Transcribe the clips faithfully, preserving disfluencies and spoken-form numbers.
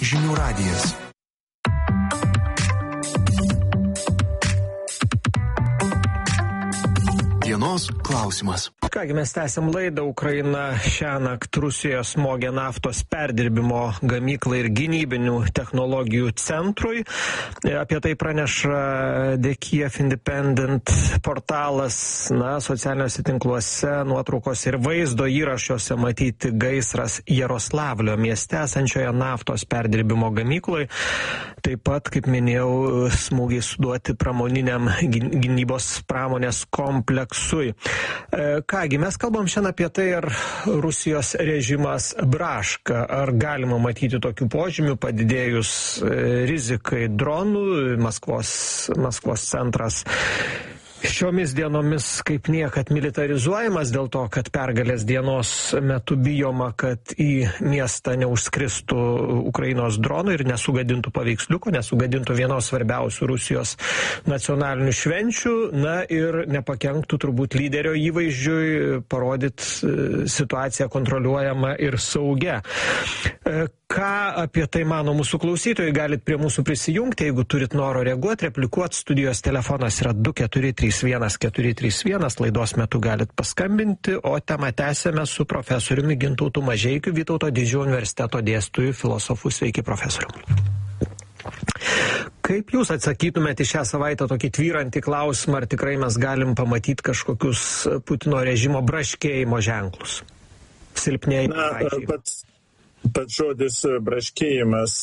Žinių radijas. Dienos klausimas. Kągi, mes tęsiam laidą. Ukraina šiąnakt Rusijoje smogė naftos perdirbimo gamyklai ir gynybinių technologijų centrui. Apie tai praneša The Kiev Independent portalas. Na, socialiniuose tinkluose nuotraukos ir vaizdo įrašuose matyti gaisras Jaroslavlio mieste esančioje naftos perdirbimo gamyklai. Taip pat, kaip minėjau, smūgiai suduoti pramoniniam gynybos pramonės kompleksui. Kągi, mes kalbam šiandien apie tai, ar Rusijos režimas braška, ar galima matyti tokių požymių padidėjus rizikai dronų. Maskvos, Maskvos centras šiomis dienomis kaip niekad militarizuojamas dėl to, kad pergalės dienos metu bijoma, kad į miestą neužskristų Ukrainos dronų ir nesugadintų paveiksliuko, nesugadintų vienos svarbiausių Rusijos nacionalinių švenčių, na ir nepakenktų turbūt lyderio įvaizdžiui, parodyti situaciją kontroliuojama ir saugia. Ką apie tai mano mūsų klausytojai, galit prie mūsų prisijungti, jeigu turit noro reaguoti, replikuoti, studijos telefonas yra du keturi trys vienas keturi trys vienas, laidos metu galit paskambinti, o temą tęsėme su profesoriumi Gintautu Mažeikiu, Vytauto Didžiojo universiteto dėstytoju, filosofu. Sveiki, profesoriu. Kaip jūs atsakytumėte į šią savaitę tokį tvyrantį klausimą, ar tikrai mes galim pamatyti kažkokius Putino režimo braškėjimo ženklus? Silpnėjimą. Pats, pats žodis braškėjimas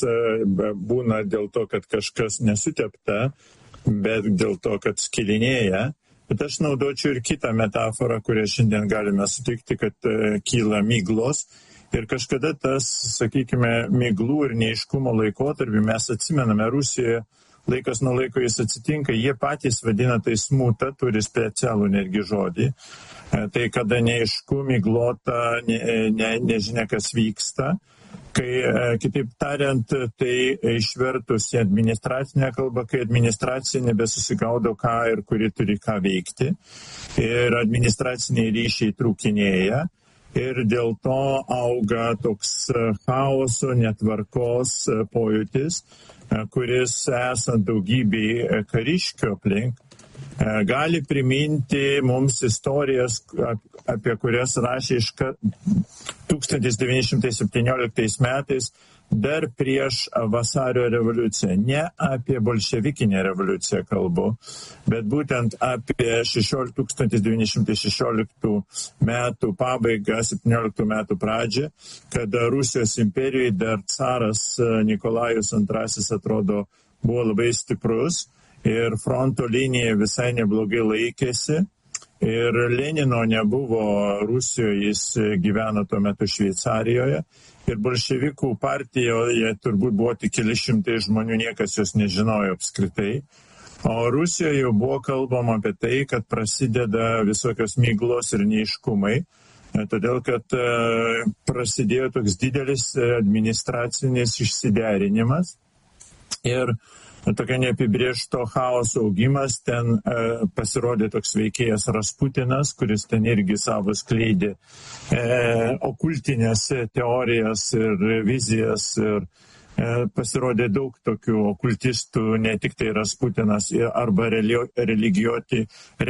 būna dėl to, kad kažkas nesutepta, bet dėl to, kad skilinėja. Bet aš naudočiau ir kitą metaforą, kurią šiandien galime sutikti, kad kyla miglos. Ir kažkada tas, sakykime, miglų ir neiškumo laikotarpį mes atsimename Rusijoje, laikas nuo laiko jis atsitinka, jie patys vadina tai smūta, turi specialų netgi žodį. Tai kada neišku, miglota, ne, ne, nežinia, kas vyksta. Kai, kitaip tariant, tai išvertus į administracinę kalbą, kai administracija nebesusigaudo, ką ir kuri turi ką veikti. Ir administraciniai ryšiai trūkinėja. Ir dėl to auga toks chaoso, netvarkos pojūtis, kuris esant daugybei kariškių aplink, gali priminti mums istorijas, apie kurias rašė iš tūkstantis devyni šimtai septynioliktais metais, dar prieš vasario revoliuciją. Ne apie bolševikinę revoliuciją kalbu, bet būtent apie tūkstantis devyni šimtai šešioliktų metų pabaigą, septynioliktų metų pradžią, kada Rusijos imperijoje dar caras Nikolajus antrasis atrodo buvo labai stiprus ir fronto linija visai neblogai laikėsi. Ir Lenino nebuvo Rusijoje, jis gyveno tuo metu Šveicarijoje. Ir bolševikų partijoje turbūt buvo tik keli šimtai žmonių, niekas jos nežinojo apskritai. O Rusijoje jau buvo kalbama apie tai, kad prasideda visokios miglos ir neiškumai. Todėl, kad prasidėjo toks didelis administracinis išsiderinimas. Ir tokia neapibrėžto chaoso augimas, ten e, pasirodė toks veikėjas Rasputinas, kuris ten irgi savo skleidė e, okultinės teorijas ir vizijas ir e, pasirodė daug tokių okultistų, ne tik tai Rasputinas arba religijoti